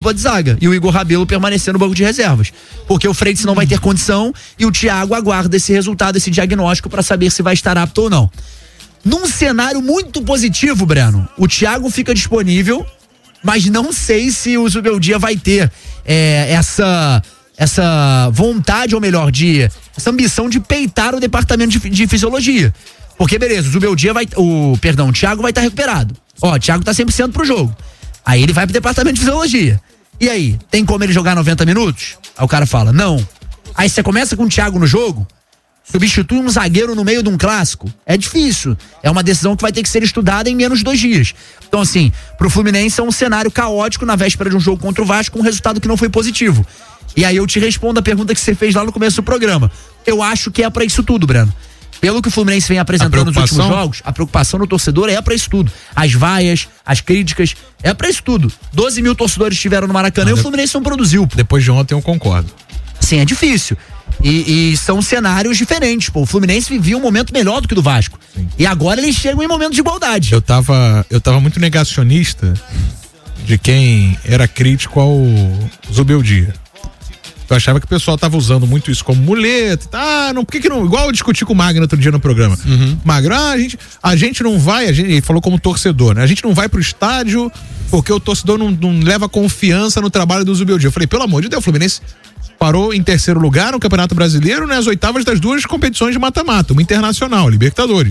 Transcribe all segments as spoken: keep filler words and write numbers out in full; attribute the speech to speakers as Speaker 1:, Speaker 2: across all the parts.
Speaker 1: dupla de zaga e o Igor Rabelo permanecer no banco de reservas. Porque o Freitas não vai ter condição e o Thiago aguarda esse resultado, esse diagnóstico para saber se vai estar apto ou não. Num cenário muito positivo, Breno, o Thiago fica disponível, mas não sei se o Zubeldia vai ter é, essa, essa vontade, ou melhor, de, essa ambição de peitar o departamento de, de fisiologia. Porque, beleza, o Zubeldia vai. O, perdão, o Thiago vai estar recuperado. Ó, o Thiago tá cem por cento pro jogo. Aí ele vai pro departamento de fisiologia. E aí, tem como ele jogar noventa minutos? Aí o cara fala, não. Aí você começa com o Thiago no jogo, substitui um zagueiro no meio de um clássico. É difícil. É uma decisão que vai ter que ser estudada em menos de dois dias. Então, assim, pro Fluminense é um cenário caótico na véspera de um jogo contra o Vasco, com um resultado que não foi positivo. E aí eu te respondo a pergunta que você fez lá no começo do programa. Eu acho que é pra isso tudo, Breno. Pelo que o Fluminense vem apresentando nos últimos jogos, a preocupação do torcedor é pra isso tudo. As vaias, as críticas, é pra isso tudo. doze mil torcedores estiveram no Maracanã ah, e o Fluminense não produziu. Pô.
Speaker 2: Depois de ontem eu concordo.
Speaker 1: Sim, é difícil. E, e são cenários diferentes, pô. O Fluminense vivia um momento melhor do que o do Vasco. Sim. E agora eles chegam em momento de igualdade.
Speaker 2: Eu tava, eu tava muito negacionista de quem era crítico ao Zubeldia. Eu achava que o pessoal tava usando muito isso como muleta. Ah, não, por que que não? Igual eu discuti com o Magno outro dia no programa. Uhum. Magno, ah, a gente, a gente não vai, a gente, ele falou como torcedor, né? A gente não vai pro estádio porque o torcedor não, não leva confiança no trabalho do Zubeldia. Eu falei, pelo amor de Deus, o Fluminense parou em terceiro lugar no Campeonato Brasileiro nas oitavas das duas competições de mata-mata, uma internacional, Libertadores.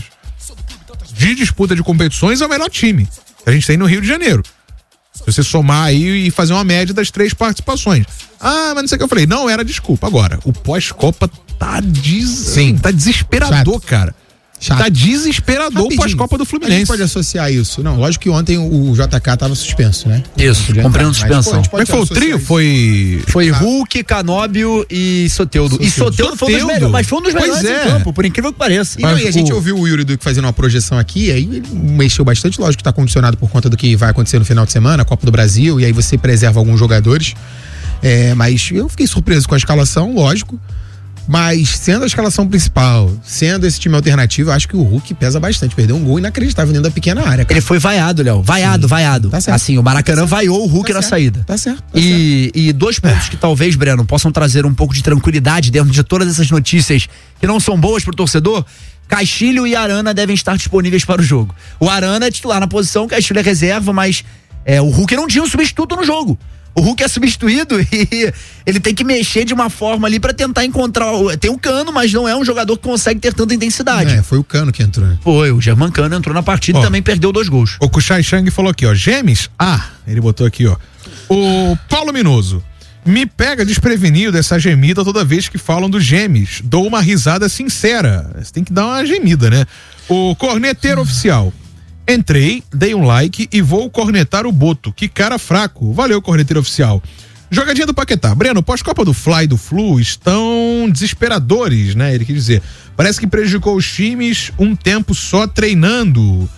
Speaker 2: De disputa de competições é o melhor time que a gente tem no Rio de Janeiro. Se você somar aí e fazer uma média das três participações. Ah, mas não sei o que eu falei. Não era desculpa. Agora, o pós-Copa tá, des... Sim. tá desesperador, Chato. cara. Chato. Tá desesperador o pós-Copa do Fluminense.
Speaker 3: A gente pode associar isso. Não, lógico que ontem o J K tava suspenso, né?
Speaker 1: Isso, cumprindo suspensão.
Speaker 2: Como é que foi o trio? Foi...
Speaker 1: Foi Hulk, Canóbio e Soteldo. E Soteldo foi um dos melhores, mas foi um dos melhores
Speaker 2: é.
Speaker 1: em campo, por incrível que pareça.
Speaker 3: E, não, e a gente ouviu o Yuri Duque fazendo uma projeção aqui, aí ele mexeu bastante, lógico que tá condicionado por conta do que vai acontecer no final de semana, a Copa do Brasil, e aí você preserva alguns jogadores. É, mas eu fiquei surpreso com a escalação, lógico. Mas sendo a escalação principal, sendo esse time alternativo, eu acho que o Hulk pesa bastante. Perdeu um gol inacreditável dentro da pequena área, cara.
Speaker 1: Ele foi vaiado, Léo. Vaiado, Sim. vaiado. Tá certo. Assim, o Maracanã tá vaiou o Hulk tá na certo. saída.
Speaker 3: Tá certo. Tá
Speaker 1: e,
Speaker 3: certo.
Speaker 1: e dois pontos que talvez, Breno, possam trazer um pouco de tranquilidade dentro de todas essas notícias que não são boas pro torcedor. Castilho e Arana devem estar disponíveis para o jogo. O Arana é titular na posição, o Castilho é reserva, mas é, o Hulk não tinha um substituto no jogo. O Hulk é substituído e ele tem que mexer de uma forma ali pra tentar encontrar. Tem o Cano, mas não é um jogador que consegue ter tanta intensidade.
Speaker 3: É, foi o Cano que entrou. Né?
Speaker 1: Foi, o German Cano entrou na partida ó, e também perdeu dois gols.
Speaker 2: O Kuchai Chang falou aqui, ó, Gêmeos? Ah, ele botou aqui, ó. O Paulo Minoso. Me pega desprevenido dessa gemida toda vez que falam dos Gêmeos. Dou uma risada sincera. Você tem que dar uma gemida, né? O corneteiro oficial. Entrei, dei um like e vou cornetar o Boto. Que cara fraco. Valeu, corneteiro oficial. Jogadinha do Paquetá. Breno, pós-Copa do Fly e do Flu estão desesperadores, né? Ele quer dizer. Parece que prejudicou os times um tempo só treinando.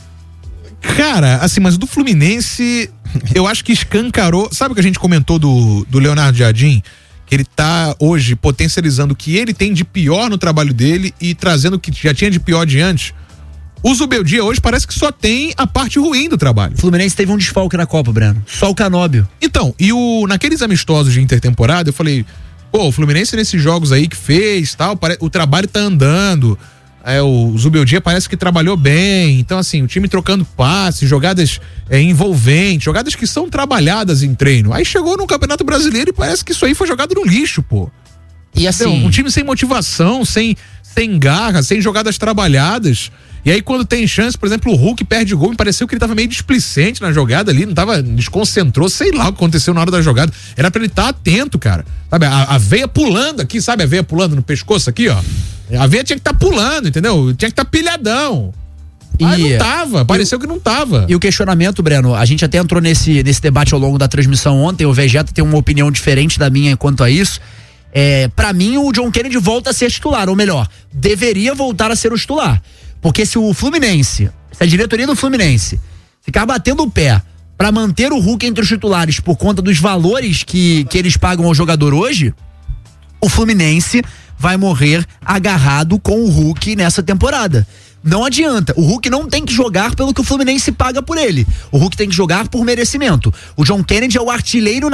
Speaker 2: Cara, assim, mas do Fluminense, eu acho que escancarou. Sabe o que a gente comentou do, do Leonardo Jardim? Que ele tá hoje potencializando o que ele tem de pior no trabalho dele e trazendo o que já tinha de pior de antes. O Zubeldia hoje parece que só tem a parte ruim do trabalho.
Speaker 1: O Fluminense teve um desfalque na Copa, Breno. Só o Canóbio.
Speaker 2: Então, e o, naqueles amistosos de intertemporada, eu falei, pô, o Fluminense nesses jogos aí que fez, tal, pare, o trabalho tá andando. É, o Zubeldia parece que trabalhou bem. Então, assim, o time trocando passes, jogadas é, envolventes, jogadas que são trabalhadas em treino. Aí chegou no Campeonato Brasileiro e parece que isso aí foi jogado no lixo, pô.
Speaker 1: E assim...
Speaker 2: Então, um time sem motivação, sem, sem garra, sem jogadas trabalhadas. E aí quando tem chance, por exemplo, o Hulk perde gol, me pareceu que ele tava meio displicente na jogada ali, não tava, desconcentrou, sei lá o que aconteceu na hora da jogada. Era pra ele estar tá atento, cara. Sabe, a, a veia pulando aqui, sabe a veia pulando no pescoço aqui, ó. A veia tinha que estar tá pulando, entendeu? Tinha que estar tá pilhadão. Mas não tava, pareceu que não tava.
Speaker 1: E o questionamento, Breno, a gente até entrou nesse, nesse debate ao longo da transmissão ontem, o Vegeta tem uma opinião diferente da minha quanto a isso. É, pra mim, o John Kennedy volta a ser titular, ou melhor, deveria voltar a ser o titular. Porque se o Fluminense, se a diretoria do Fluminense ficar batendo o pé pra manter o Hulk entre os titulares por conta dos valores que, que eles pagam ao jogador hoje, o Fluminense vai morrer agarrado com o Hulk nessa temporada. Não adianta, o Hulk não tem que jogar pelo que o Fluminense paga por ele. O Hulk tem que jogar por merecimento. O John Kennedy é o artilheiro na